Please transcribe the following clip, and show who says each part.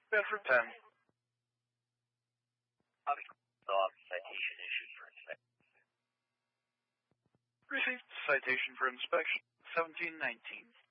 Speaker 1: Bedford 10.
Speaker 2: Citation issued for inspection.
Speaker 1: Received citation for inspection, 1719.